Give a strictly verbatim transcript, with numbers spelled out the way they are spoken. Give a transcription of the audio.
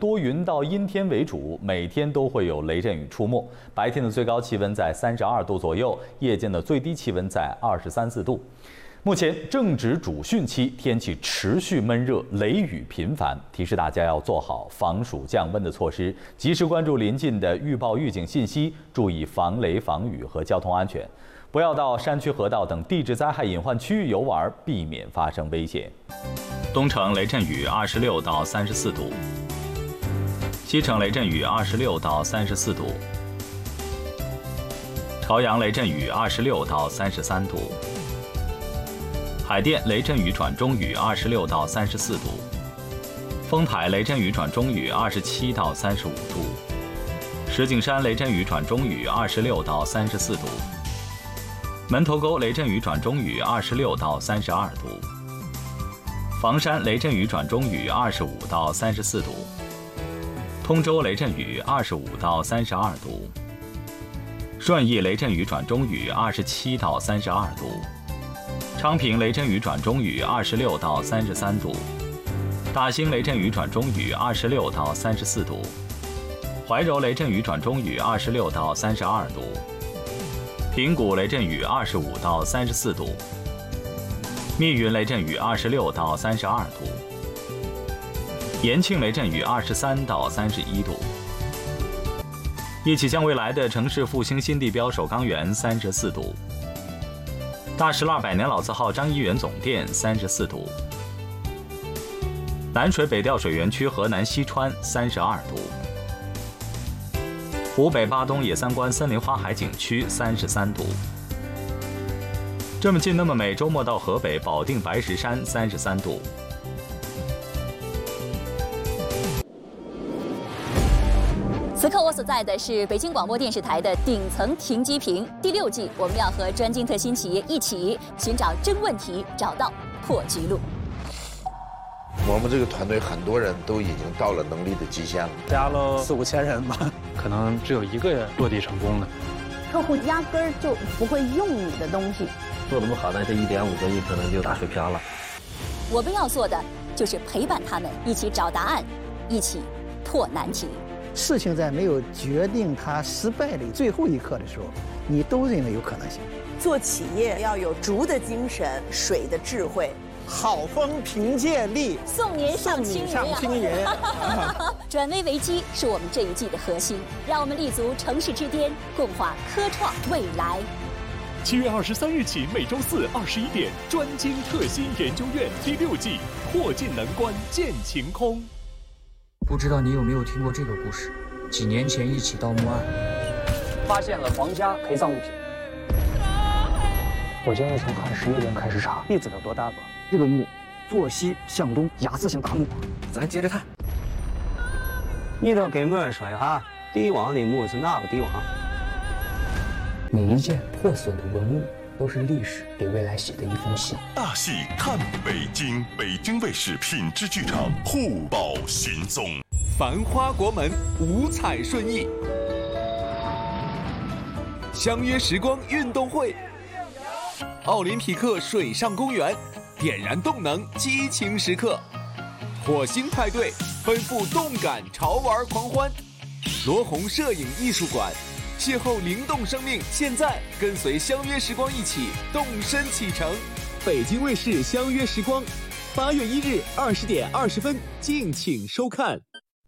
多云到阴天为主，每天都会有雷阵雨出没。白天的最高气温在三十二度左右，夜间的最低气温在二十三四度。目前正值主汛期，天气持续闷热，雷雨频繁，提示大家要做好防暑降温的措施，及时关注临近的预报预警信息，注意防雷防雨和交通安全。不要到山区、河道等地质灾害隐患区域游玩，避免发生危险。东城雷阵雨二十六到三十四度，西城雷阵雨二十六到三十四度，朝阳雷阵雨二十六到三十三度，海淀雷阵雨转中雨二十六到三十四度，丰台雷阵雨转中雨二十七到三十五度，石景山雷阵雨转中雨二十六到三十四度。门头沟雷阵雨转中雨二十六到三十二度，房山雷阵雨转中雨二十五到三十四度，通州雷阵雨二十五到三十二度，顺义雷阵雨转中雨二十七到三十二度，昌平雷阵雨转中雨二十六到三十三度，大兴雷阵雨转中雨二十六到三十四度，怀柔雷阵雨转中雨二十六到三十二度。平谷雷阵雨二十五到三十四度，密云雷阵雨二十六到三十二度，延庆雷阵雨二十三到三十一度。一起向未来的城市复兴新地标首钢园三十四度，大石蜡百年老字号张一元总店三十四度，南水北调水园区河南西川三十二度。湖北巴东野三关森林花海景区三十三度，这么近那么美，周末到河北保定白石山三十三度。 此刻我所在的是北京广播电视台的顶层停机坪第六季，我们要和专精特新企业一起寻找真问题，找到破局路。 我们这个团队很多人都已经到了能力的极限了， 加了四五千人吧，可能只有一个人落地成功的。 客户压根儿就不会用你的东西， 做得不好，那这一点五个亿可能就打水漂了。 我们要做的就是陪伴他们一起找答案，一起破难题。 事情在没有决定它失败的最后一刻的时候，你都认为有可能性。 做企业要有竹的精神，水的智慧。 好风凭借力， 送您上青云啊！ 青云转危为机是我们这一季的核心，让我们立足城市之巅，共话科创未来。 七月二十三日起，每周四二十一点，专精特新研究院第六季破镜难关见晴空。 不知道你有没有听过这个故事？几年前一起盗墓案， 发现了皇家陪葬物品。 我建议从二十一点开始查， 粒子有多大吧？ 这个墓坐西向东，雅字形大墓，咱接着看。 你都给我说一下，帝王的墓是哪个帝王？ 每一件破损的文物都是历史给未来写的一封信。 大戏看北京，北京卫视品质剧场互保行踪， 繁花国门，五彩顺意，相约时光运动会，奥林匹克水上公园，点燃动能，激情时刻，火星派对，奔赴动感潮玩狂欢，罗红摄影艺术馆，邂逅灵动生命，现在跟随相约时光一起动身启程。北京卫视相约时光，八月一日二十点二十分，敬请收看。